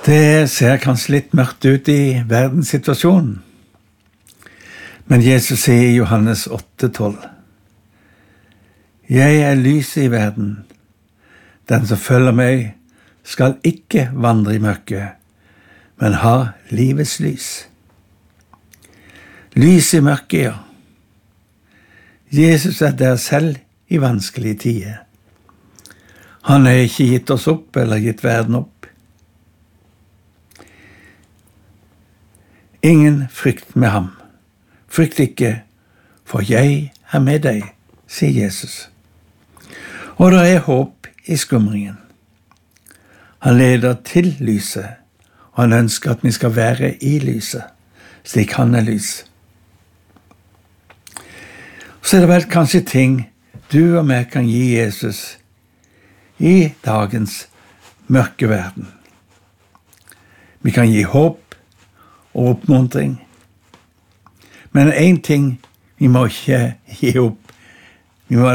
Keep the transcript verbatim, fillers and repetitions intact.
Det ser kanskje litt mørkt ut i verdenssituasjonen. Men Jesus sier i Johannes åtte tolv: Jeg er lyset i verden. Den som følger meg, skal ikke vandre i mørket, men ha livets lys. Lys i mørket, ja. Jesus er der selv i vanskelige tider. Han har ikke gitt oss opp eller gitt verden opp. Ingen frykt med ham. Frykt ikke, for jeg er med deg, sier Jesus. Og det er håp i skumringen. Han leder til lyset, og han ønsker at vi skal være i lyset, slik han er lys. Så er det vel kanskje ting du og meg kan gi Jesus i dagens mørke verden. Vi kan gi håp og oppmuntring. Men en ting vi må ikke gi opp,